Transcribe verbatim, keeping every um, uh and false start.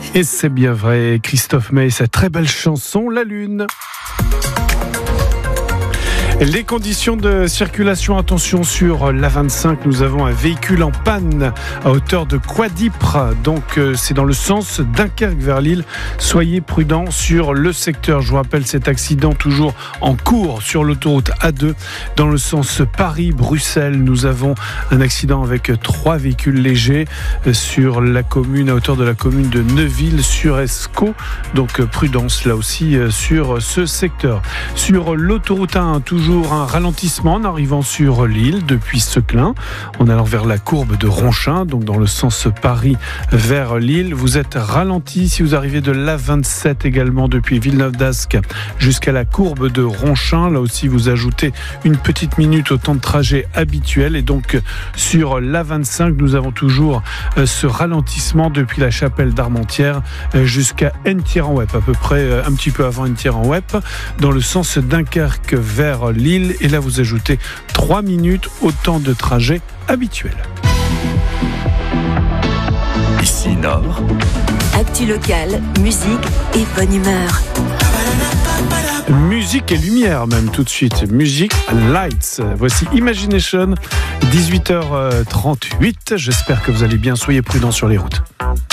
Et c'est bien vrai, Christophe Maé, sa très belle chanson, La Lune. Les conditions de circulation, attention sur l'A vingt-cinq, nous avons un véhicule en panne à hauteur de Quadipre, donc euh, c'est dans le sens Dunkerque vers Lille. Soyez prudents sur le secteur. Je vous rappelle cet accident toujours en cours sur l'autoroute A deux dans le sens Paris-Bruxelles. Nous avons un accident avec trois véhicules légers sur la commune, à hauteur de la commune de Neuville-sur-Escaut. Donc prudence là aussi sur ce secteur. Sur l'autoroute A un, toujours un ralentissement en arrivant sur Lille depuis Seclin, en allant vers la courbe de Ronchin, donc dans le sens Paris vers Lille. Vous êtes ralenti si vous arrivez de l'A vingt-sept également depuis Villeneuve-d'Ascq jusqu'à la courbe de Ronchin. Là aussi, vous ajoutez une petite minute au temps de trajet habituel. Et donc, sur l'A vingt-cinq, nous avons toujours ce ralentissement depuis la chapelle d'Armentières jusqu'à Ennes-Thierenwep, à peu près un petit peu avant Ennes-Thierenwep, dans le sens Dunkerque vers Lille. Et là, vous ajoutez trois minutes au temps de trajet habituel. Ici Nord. Actu locale, musique et bonne humeur. Musique et lumière même tout de suite. Musique Lights. Voici Imagination, dix-huit heures trente-huit. J'espère que vous allez bien. Soyez prudents sur les routes.